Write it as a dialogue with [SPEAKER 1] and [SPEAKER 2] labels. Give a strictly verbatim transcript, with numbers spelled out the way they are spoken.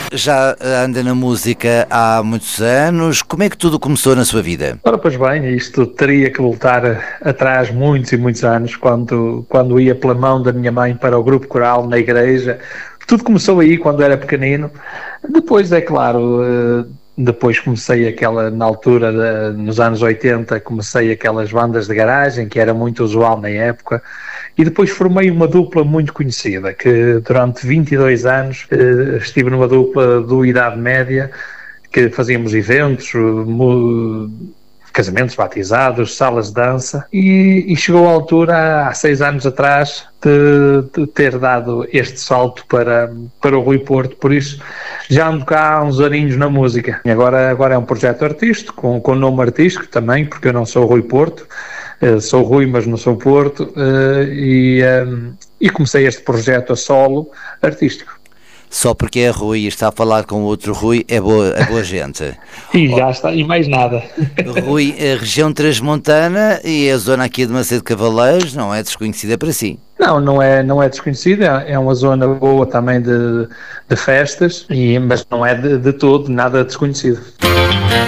[SPEAKER 1] já anda na música há muitos anos. Como é que tudo começou na sua vida?
[SPEAKER 2] Ora, pois bem, isto teria que voltar atrás muitos e muitos anos, quando, quando ia pela mão da minha mãe para o grupo coral na igreja. Tudo começou aí quando era pequenino. Depois, é claro, depois comecei aquela, na altura, de, nos anos oitenta, comecei aquelas bandas de garagem, que era muito usual na época. E depois formei uma dupla muito conhecida, que durante vinte e dois anos eh, estive numa dupla do Idade Média, que fazíamos eventos, mu- casamentos, batizados, salas de dança, e, e chegou a altura, há seis anos atrás, de, de ter dado este salto para, para o Rui Porto. Por isso já ando cá há uns aninhos na música. E agora, agora é um projeto artístico, com, com nome artístico também, porque eu não sou o Rui Porto. Uh, sou Rui, mas não sou Porto, uh, e, um, e comecei este projeto a solo artístico.
[SPEAKER 1] Só porque é Rui e está a falar com outro Rui, é boa, é boa gente.
[SPEAKER 2] E já está, e mais nada.
[SPEAKER 1] Rui, a região transmontana e a zona aqui de Macedo Cavaleiros não é desconhecida para si?
[SPEAKER 2] Não, não é, não é desconhecida, é uma zona boa também de, de festas, e, mas não é de, de todo nada desconhecido.